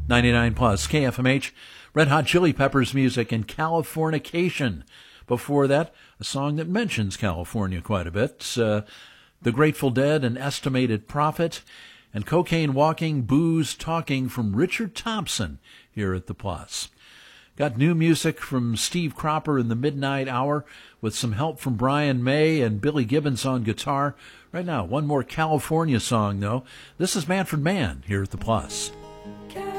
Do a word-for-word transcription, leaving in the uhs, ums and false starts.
ninety-nine plus K F M H, Red Hot Chili Peppers music, and Californication. Before that, a song that mentions California quite a bit. Uh, the Grateful Dead and Estimated Prophet, and Cocaine Walking, Booze Talking from Richard Thompson here at the Plus. Got new music from Steve Cropper in the midnight hour with some help from Brian May and Billy Gibbons on guitar. Right now, one more California song, though. This is Manfred Mann here at the Plus.